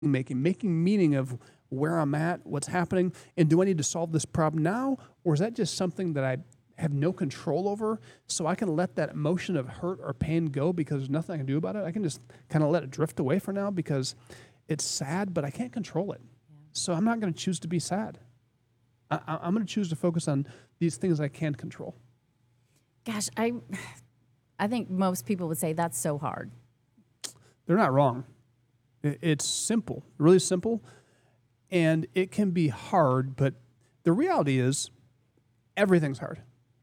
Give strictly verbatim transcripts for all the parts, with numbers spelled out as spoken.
making, making meaning of where I'm at, what's happening, and do I need to solve this problem now, or is that just something that I have no control over, so I can let that emotion of hurt or pain go because there's nothing I can do about it? I can just kind of let it drift away for now because it's sad, but I can't control it. Yeah. So I'm not going to choose to be sad. I, I'm going to choose to focus on these things I can control. Gosh, I, I think most people would say that's so hard. They're not wrong. It's simple, really simple, and it can be hard, but the reality is everything's hard.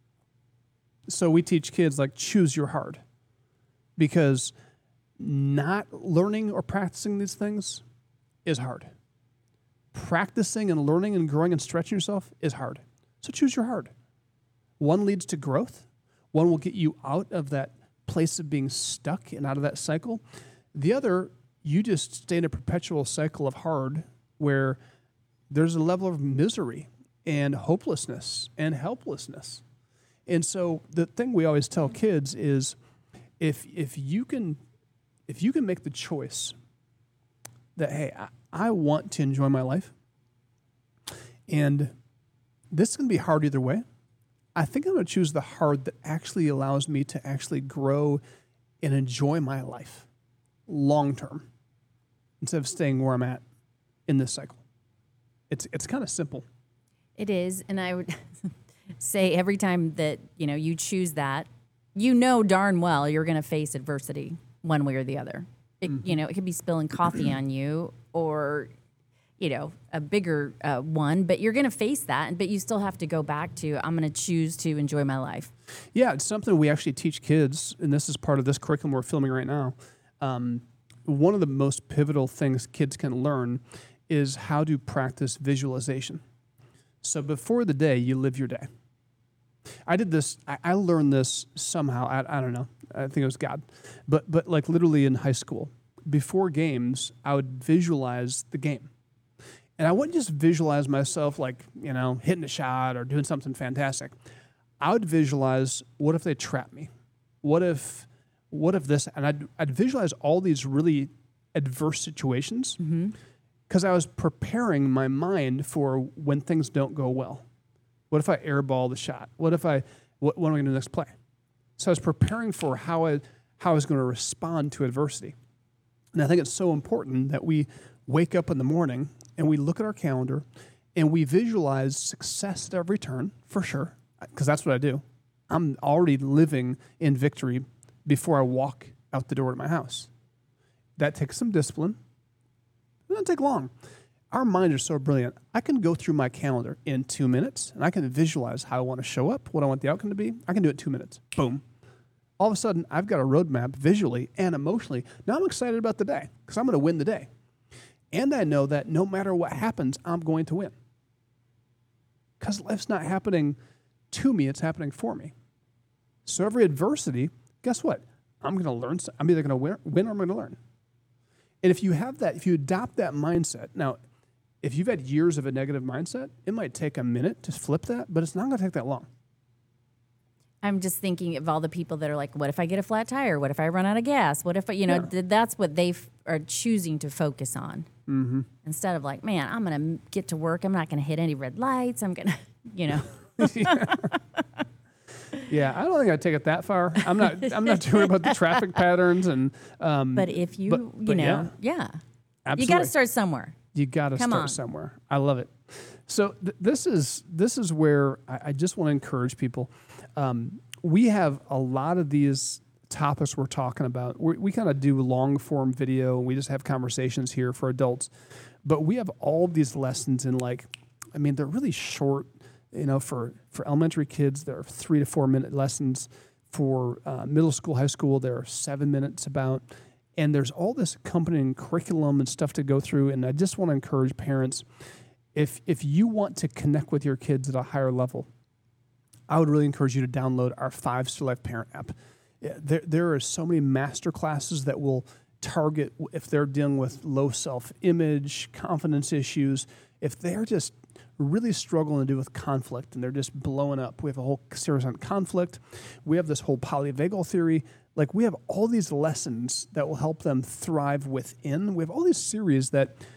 So we teach kids, like, choose your hard, because not learning or practicing these things is hard. Practicing and learning and growing and stretching yourself is hard. So choose your hard. One leads to growth. One will get you out of that place of being stuck and out of that cycle. The other, you just stay in a perpetual cycle of hard where there's a level of misery and hopelessness and helplessness. And so the thing we always tell kids is if if you can if you can make the choice that, hey, I, I want to enjoy my life, and this is going to be hard either way, I think I'm going to choose the hard that actually allows me to actually grow and enjoy my life long term instead of staying where I'm at in this cycle. It's it's kind of simple. It is, and I would say every time that, you know, you choose that, you know darn well you're going to face adversity one way or the other. It, mm-hmm. You know, it could be spilling coffee on you or, you know, a bigger uh, one, but you're going to face that, but you still have to go back to, I'm going to choose to enjoy my life. Yeah, it's something we actually teach kids, and this is part of this curriculum we're filming right now. Um, one of the most pivotal things kids can learn is how to practice visualization. So before the day, you live your day. I did this, I, I learned this somehow, I, I don't know, I think it was God, but but like literally in high school. Before games, I would visualize the game. And I wouldn't just visualize myself like, you know, hitting a shot or doing something fantastic. I would visualize, what if they trap me? What if, what if this, and I'd, I'd visualize all these really adverse situations. Mm-hmm. Because I was preparing my mind for when things don't go well. What if I airball the shot? What if I, what, what am I going to do next play? So I was preparing for how I, how I was going to respond to adversity. And I think it's so important that we wake up in the morning and we look at our calendar and we visualize success at every turn, for sure, because that's what I do. I'm already living in victory before I walk out the door to my house. That takes some discipline. It doesn't take long. Our minds are so brilliant. I can go through my calendar in two minutes, and I can visualize how I want to show up, what I want the outcome to be. I can do it in two minutes. Boom. All of a sudden, I've got a roadmap visually and emotionally. Now I'm excited about the day because I'm going to win the day. And I know that no matter what happens, I'm going to win. Because life's not happening to me, it's happening for me. So every adversity, guess what? I'm going to learn. I'm either going to win, win or I'm going to learn. And if you have that, if you adopt that mindset, now, if you've had years of a negative mindset, it might take a minute to flip that, but it's not going to take that long. I'm just thinking of all the people that are like, what if I get a flat tire? What if I run out of gas? What if, I, you know, yeah. th- that's what they f- are choosing to focus on. Mm-hmm. Instead of like, man, I'm going to get to work. I'm not going to hit any red lights. I'm going to, you know. yeah. Yeah, I don't think I'd take it that far. I'm not. I'm not too worried about the traffic patterns and. Um, but if you, but, you but know, yeah, yeah. Absolutely. You got to start somewhere. You got to start on. somewhere. I love it. So th- this is this is where I, I just want to encourage people. Um, we have a lot of these topics we're talking about. We're, we kind of do long form video. And we just have conversations here for adults, but we have all of these lessons in like, I mean, they're really short. You know, for, for elementary kids, there are three to four minute lessons. For uh, middle school, high school, there are seven minutes about. And there's all this accompanying curriculum and stuff to go through. And I just want to encourage parents, if if you want to connect with your kids at a higher level, I would really encourage you to download our Five Star Life Parent app. There, there are so many master classes that will target if they're dealing with low self-image, confidence issues, if they're just really struggling to do with conflict and they're just blowing up. We have a whole series on conflict. We have this whole polyvagal theory. Like we have all these lessons that will help them thrive within. We have all these series that